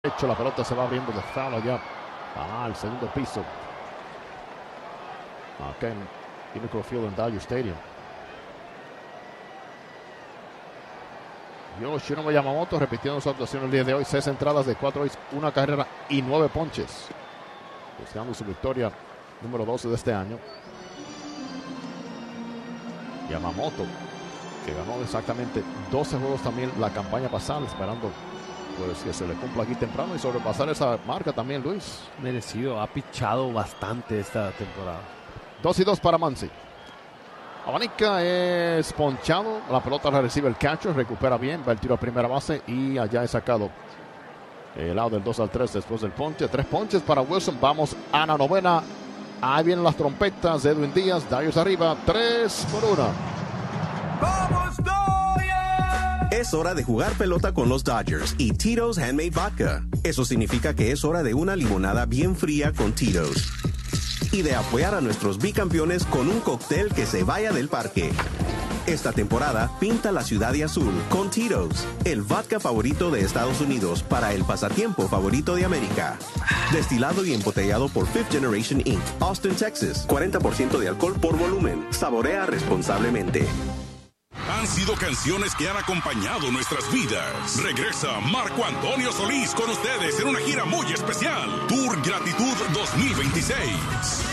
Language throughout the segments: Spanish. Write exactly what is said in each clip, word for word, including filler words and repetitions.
Hecho, la pelota se va abriendo de foul allá al segundo piso. Acá en Pinnacle Field en Dodger Stadium. Yoshinobu Yamamoto repitiendo su actuación el día de hoy. Seis entradas de cuatro hits, una carrera y nueve ponches. Buscando su victoria número doce de este año. Yamamoto, que ganó exactamente doce juegos también la campaña pasada, esperando pues que se le cumpla aquí temprano y sobrepasar esa marca también, Luis. Merecido, ha pichado bastante esta temporada. dos y dos para Muncy. Abanica es ponchado, la pelota la recibe el catcher, recupera bien, va el tiro a primera base y allá es sacado el lado del dos al tres después del ponche. Tres ponches para Wilson, vamos a la novena. Ahí vienen las trompetas de Edwin Díaz, Dodgers arriba, tres por uno. ¡Vamos, Dodgers! Es hora de jugar pelota con los Dodgers y Tito's Handmade Vodka. Eso significa que es hora de una limonada bien fría con Tito's. Y de apoyar a nuestros bicampeones con un cóctel que se vaya del parque. Esta temporada, pinta la ciudad de azul con Tito's, el vodka favorito de Estados Unidos para el pasatiempo favorito de América. Destilado y embotellado por Fifth Generation incorporated. Austin, Texas. cuarenta por ciento de alcohol por volumen. Saborea responsablemente. Han sido canciones que han acompañado nuestras vidas. Regresa Marco Antonio Solís con ustedes en una gira muy especial. Tour Gratitud dos mil veintiséis.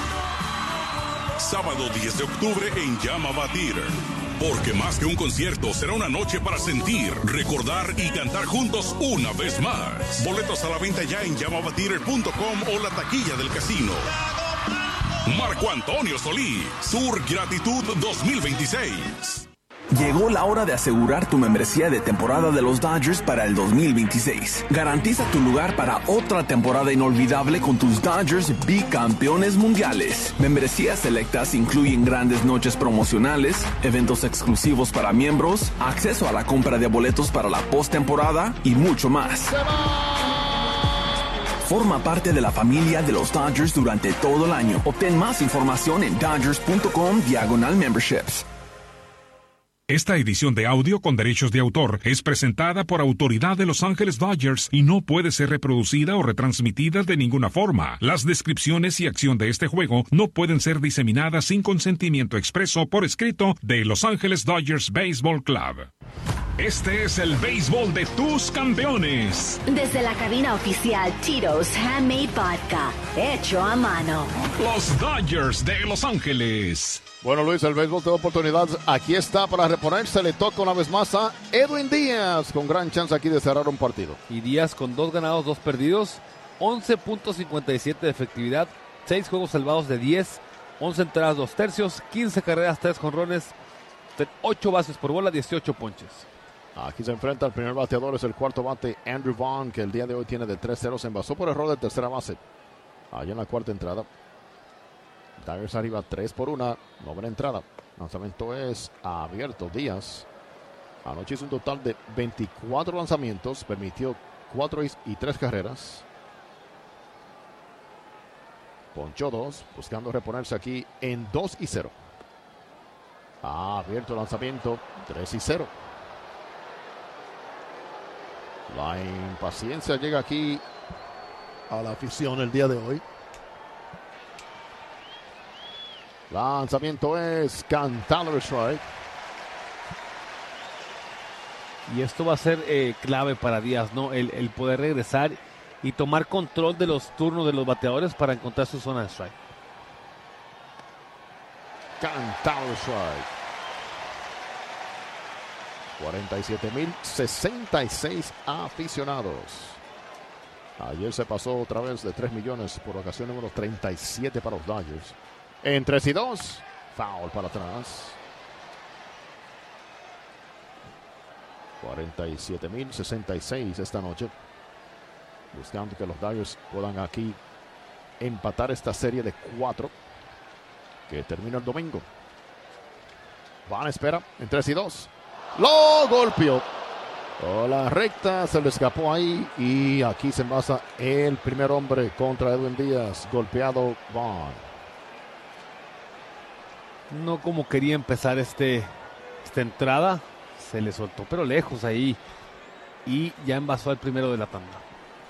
Sábado diez de octubre en Yamava Theater. Porque más que un concierto, será una noche para sentir, recordar y cantar juntos una vez más. Boletos a la venta ya en yamava theater punto com o la taquilla del casino. Marco Antonio Solís, Tour Gratitud dos mil veintiséis. Llegó la hora de asegurar tu membresía de temporada de los Dodgers para el dos mil veintiséis. Garantiza tu lugar para otra temporada inolvidable con tus Dodgers bicampeones mundiales. Membresías selectas incluyen grandes noches promocionales, eventos exclusivos para miembros, acceso a la compra de boletos para la postemporada y mucho más. Forma parte de la familia de los Dodgers durante todo el año. Obtén más información en dodgers punto com diagonal memberships. Esta edición de audio con derechos de autor es presentada por Autoridad de Los Ángeles Dodgers y no puede ser reproducida o retransmitida de ninguna forma. Las descripciones y acción de este juego no pueden ser diseminadas sin consentimiento expreso por escrito de Los Ángeles Dodgers Baseball Club. Este es el béisbol de tus campeones. Desde la cabina oficial Tito's Handmade Vodka, hecho a mano. Los Dodgers de Los Ángeles. Bueno, Luis, el béisbol de oportunidad aquí está para reponerse. Le toca una vez más a Edwin Díaz, con gran chance aquí de cerrar un partido. Y Díaz con dos ganados, dos perdidos, once punto cincuenta y siete de efectividad, seis juegos salvados de diez, once entradas, dos tercios, quince carreras, tres jonrones, ocho bases por bola, dieciocho ponches. Aquí se enfrenta el primer bateador, es el cuarto bate, Andrew Vaughn, que el día de hoy tiene de tres cero. Se envasó por error de tercera base. Allá en la cuarta entrada. Dodgers arriba tres por una, novena entrada. Lanzamiento es abierto. Díaz anoche hizo un total de veinticuatro lanzamientos, permitió cuatro y tres carreras. Ponchó dos, buscando reponerse aquí en dos y cero. Abierto el lanzamiento, tres y cero. La impaciencia llega aquí a la afición el día de hoy. Lanzamiento es cantado el strike. Y esto va a ser eh, clave para Díaz, ¿no? El, el poder regresar y tomar control de los turnos de los bateadores para encontrar su zona de strike. Cantado el strike. cuarenta y siete mil sesenta y seis aficionados. Ayer se pasó otra vez de tres millones por ocasión número treinta y siete para los Dodgers. En tres y dos, foul para atrás. cuarenta y siete mil sesenta y seis esta noche. Buscando que los Dodgers puedan aquí empatar esta serie de cuatro que termina el domingo. Van a espera en tres y dos. Lo golpeó. Oh, la recta se le escapó ahí y aquí se envasa el primer hombre contra Edwin Díaz. Golpeado Vaughn. No como quería empezar este, esta entrada, se le soltó, pero lejos ahí. Y ya envasó al primero de la tanda.